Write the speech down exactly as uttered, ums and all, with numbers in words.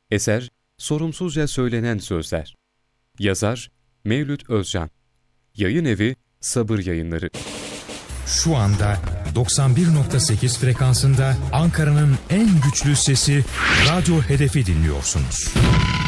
Eser, sorumsuzca söylenen sözler. Yazar, Mevlüt Özcan. Yayın evi, Sabır Yayınları. Şu anda doksan bir nokta sekiz frekansında Ankara'nın en güçlü sesi Radyo Hedef'i dinliyorsunuz.